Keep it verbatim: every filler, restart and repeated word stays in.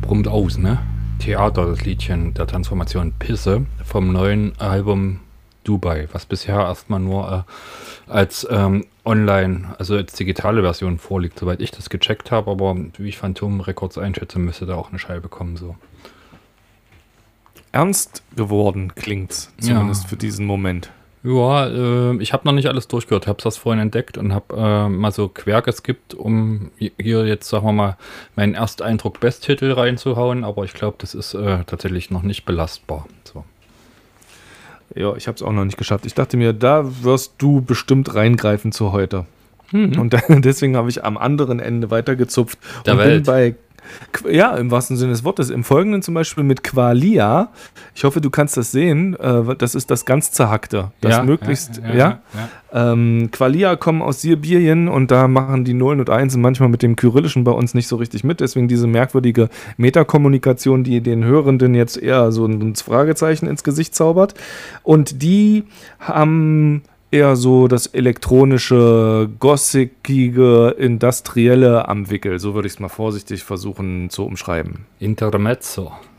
brummt aus, ne? Theater, das Liedchen der Transformation Pisse vom neuen Album Dubai, was bisher erstmal nur äh, als ähm, online, also als digitale Version vorliegt, soweit ich das gecheckt habe, aber wie ich Phantom Records einschätze, müsste da auch eine Scheibe kommen, so. Ernst geworden klingt's, zumindest Ja. für diesen Moment. Ja, äh, ich habe noch nicht alles durchgehört, habe das vorhin entdeckt und habe äh, mal so quer geskippt, um hier jetzt, sagen wir mal, meinen Ersteindruck-Besttitel reinzuhauen, aber ich glaube, das ist äh, tatsächlich noch nicht belastbar. So. Ja, ich habe es auch noch nicht geschafft. Ich dachte mir, da wirst du bestimmt reingreifen zu heute. Mhm. Und dann, deswegen habe ich am anderen Ende weitergezupft. Der und Welt. bin bei, ja, im wahrsten Sinne des Wortes. Im Folgenden zum Beispiel mit Qualia. Ich hoffe, du kannst das sehen. Äh, das ist das ganz Zerhackte. Das Ja, möglichst, ja, ja. ja, ja. Ähm, Qualia kommen aus Sibirien und da machen die Nullen und Einsen manchmal mit dem Kyrillischen bei uns nicht so richtig mit. Deswegen diese merkwürdige Metakommunikation, die den Hörenden jetzt eher so ein Fragezeichen ins Gesicht zaubert. Und die haben eher so das elektronische, gossipige, industrielle am Wickel. So würde ich es mal vorsichtig versuchen zu umschreiben. Intermezzo.